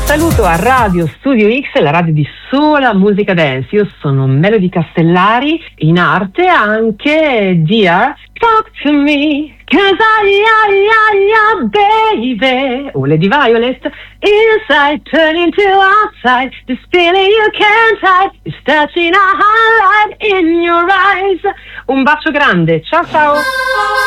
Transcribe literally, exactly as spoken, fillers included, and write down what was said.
saluto a Radio Studio X, la radio di sola musica dance. Io sono Melody Castellari, in arte anche Dear Talk to Me, cause I, I, I, I, baby. O Lady Violet, inside turning to outside, this feeling you can't hide, is touching a highlight in your eyes. Un bacio grande, ciao ciao.